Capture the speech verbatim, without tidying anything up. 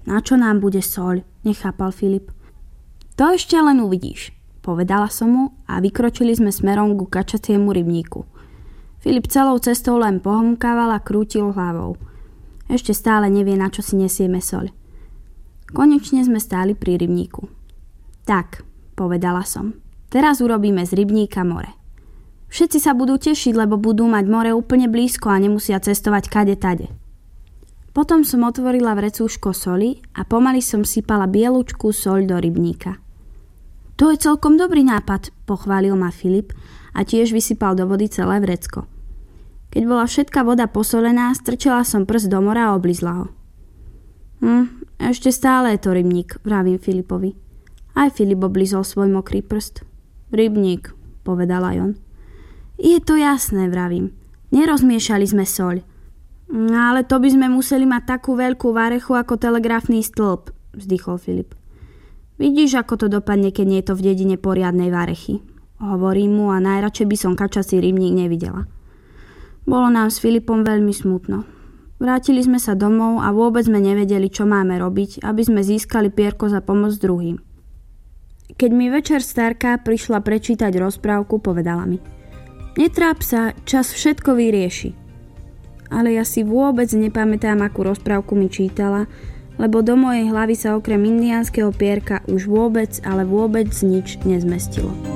Na čo nám bude soľ? Nechápal Filip. To ešte len uvidíš, povedala som mu a vykročili sme smerom ku kačaciemu rybníku. Filip celou cestou len pohmkával a krútil hlavou. Ešte stále nevie, na čo si nesieme soľ. Konečne sme stáli pri rybníku. Tak, povedala som, teraz urobíme z rybníka more. Všetci sa budú tešiť, lebo budú mať more úplne blízko a nemusia cestovať kade tade. Potom som otvorila vrecúško soli a pomaly som sypala bielučkú soľ do rybníka. To je celkom dobrý nápad, pochválil ma Filip a tiež vysypal do vody celé vrecko. Keď bola všetká voda posolená, strčila som prst do mora a oblizla ho. Hm, ešte stále je to rybník, vravím Filipovi. Aj Filip oblizol svoj mokrý prst. Rybník, povedal aj on. Je to jasné, vravím. Nerozmiešali sme soľ. Ale to by sme museli mať takú veľkú varechu ako telegrafný stĺp, vzdychol Filip. Vidíš, ako to dopadne, keď nie je to v dedine poriadnej varechy. Hovorím mu a najradšej by som kačací rybník nevidela. Bolo nám s Filipom veľmi smutno. Vrátili sme sa domov a vôbec sme nevedeli, čo máme robiť, aby sme získali pierko za pomoc druhým. Keď mi večer starka prišla prečítať rozprávku, povedala mi: Netráp sa, čas všetko vyrieši. Ale ja si vôbec nepamätám, akú rozprávku mi čítala, lebo do mojej hlavy sa okrem indiánskeho pierka už vôbec, ale vôbec nič nezmestilo.